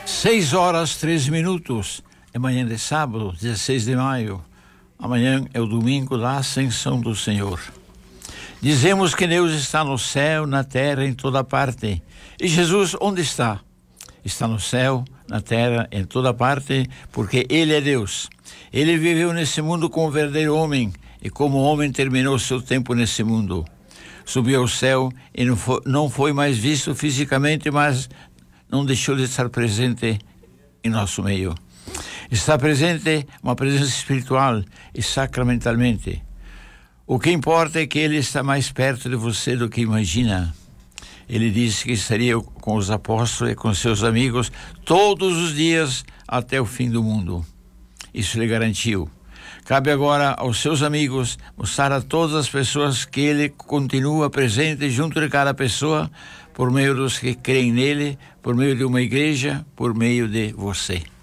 6h13. É manhã de sábado, 16 de maio. Amanhã é o domingo da Ascensão do Senhor. Dizemos que Deus está no céu, na terra, em toda parte. E Jesus onde está? Está no céu, na terra, em toda parte, porque Ele é Deus. Ele viveu nesse mundo como verdadeiro homem, e como homem terminou seu tempo nesse mundo. Subiu ao céu e não foi mais visto fisicamente, mas não deixou de estar presente em nosso meio. Está presente uma presença espiritual e sacramentalmente. O que importa é que Ele está mais perto de você do que imagina. Ele disse que estaria com os apóstolos e com seus amigos todos os dias até o fim do mundo. Isso lhe garantiu. Cabe agora aos seus amigos mostrar a todas as pessoas que Ele continua presente junto de cada pessoa, por meio dos que creem nele, por meio de uma igreja, por meio de você.